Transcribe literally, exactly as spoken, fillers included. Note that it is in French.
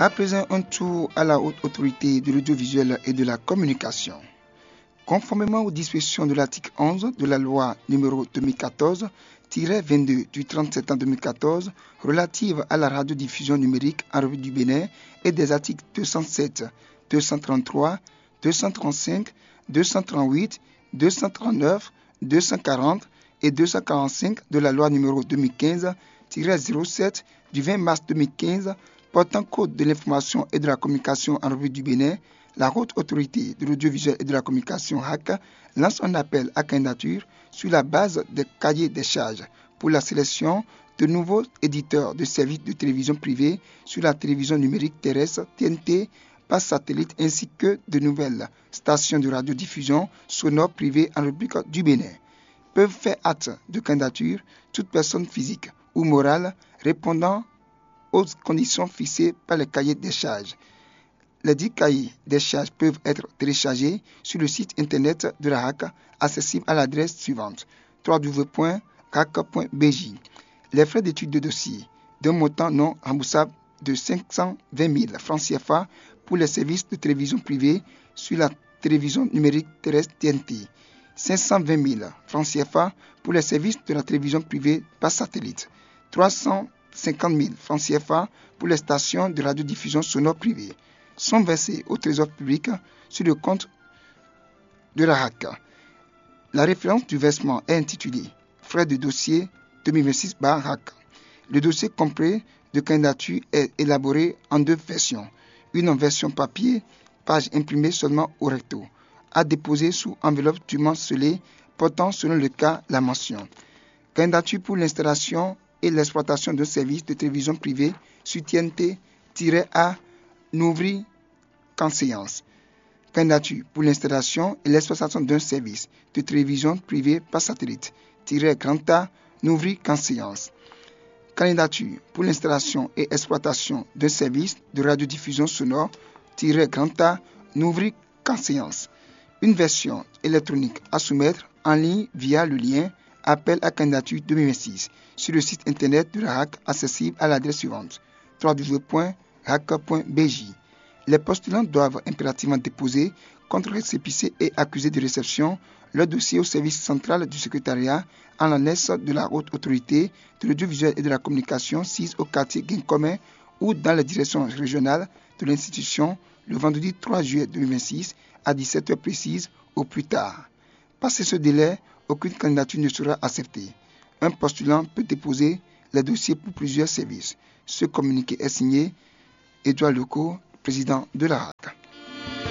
À présent, un tour à la haute autorité de l'audiovisuel et de la communication. Conformément aux dispositions de l'article onze de la loi numéro deux mille quatorze vingt-deux du trente septembre deux mille quatorze relative à la radiodiffusion numérique en République du Bénin et des articles deux cent sept, deux cent trente-trois, deux cent trente-cinq, deux cent trente-huit, deux cent trente-neuf, deux cent quarante et deux cent quarante-cinq de la loi numéro deux mille quinze zéro sept du vingt mars deux mille quinze portant code de l'information et de la communication en République du Bénin, la haute autorité de l'audiovisuel et de la communication H A C lance un appel à candidature sur la base des cahiers des charges pour la sélection de nouveaux éditeurs de services de télévision privée sur la télévision numérique terrestre T N T par satellite ainsi que de nouvelles stations de radiodiffusion sonore privées en République du Bénin. Peuvent faire acte de candidature toute personne physique ou morale répondant aux conditions fixées par les cahiers des charges. Les dix cahiers des charges peuvent être téléchargés sur le site internet de la H A C, accessible à l'adresse suivante w w w point h a c point b j. Les frais d'étude de dossier d'un montant non remboursable de cinq cent vingt mille francs C F A pour les services de télévision privée sur la télévision numérique terrestre T N T, cinq cent vingt mille francs C F A pour les services de la télévision privée par satellite, trois cent cinquante mille francs C F A pour les stations de radiodiffusion sonore privée sont versés au trésor public sur le compte de la H A C. La référence du versement est intitulée Frais de dossier deux mille vingt-six par H A C. Le dossier complet de candidature est élaboré en deux versions. Une en version papier, page imprimée seulement au recto, à déposer sous enveloppe dûment scellée, portant selon le cas la mention candidature pour l'installation et l'exploitation d'un service de télévision privée sur T N T-A Nouvry qu'en séance. Candidature pour l'installation et l'exploitation d'un service de télévision privée par satellite Grand A Nouvry qu'en séance. Candidature pour l'installation et exploitation d'un service de radiodiffusion sonore Grand A Nouvry qu'en séance. Une version électronique à soumettre en ligne via le lien Appel à candidature deux mille vingt-six sur le site internet de la H A C accessible à l'adresse suivante w w w point h a c point b j. Les postulants doivent impérativement déposer contre récépissé et accusé de réception leur dossier au service central du secrétariat en l'annexe de la haute autorité de l'audiovisuel et de la communication sise au quartier Guincomet ou dans les directions régionales de l'institution le vendredi trois juillet deux mille vingt-six à dix-sept heures précises au plus tard. Passé ce délai, aucune candidature ne sera acceptée. Un postulant peut déposer les dossiers pour plusieurs services. Ce communiqué est signé Édouard Leco, président de la H A C.